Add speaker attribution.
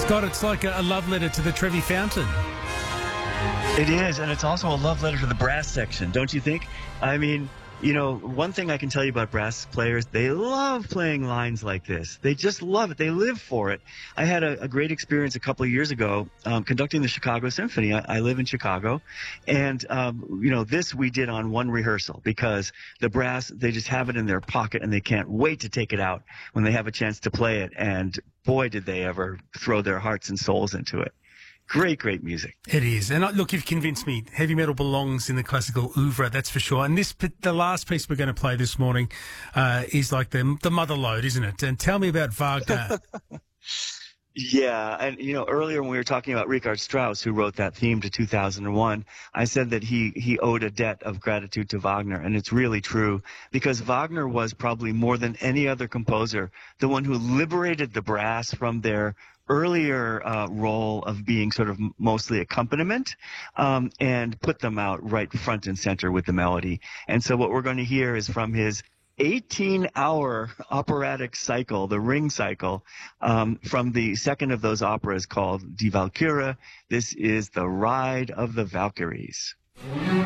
Speaker 1: God, it's like a love letter to the Trevi Fountain.
Speaker 2: It is, and it's also a love letter to the brass section, don't you think? I mean, you know, one thing I can tell you about brass players, they love playing lines like this. They just love it. They live for it. I had a great experience a couple of years ago conducting the Chicago Symphony. I live in Chicago. And, you know, this we did on one rehearsal because the brass, they just have it in their pocket and they can't wait to take it out when they have a chance to play it. And boy, did they ever throw their hearts and souls into it. Great, great music.
Speaker 1: It is. And look, you've convinced me. Heavy metal belongs in the classical oeuvre, that's for sure. And the last piece we're going to play this morning is like the mother lode, isn't it? And tell me about Wagner.
Speaker 2: Yeah, and you know, earlier when we were talking about Richard Strauss, who wrote that theme to 2001, I said that he owed a debt of gratitude to Wagner, and it's really true, because Wagner was probably more than any other composer the one who liberated the brass from their earlier role of being sort of mostly accompaniment, and put them out right front and center with the melody. And so what we're going to hear is from his 18-hour operatic cycle, the Ring cycle, from the second of those operas called Die Walküre. This is the Ride of the Valkyries.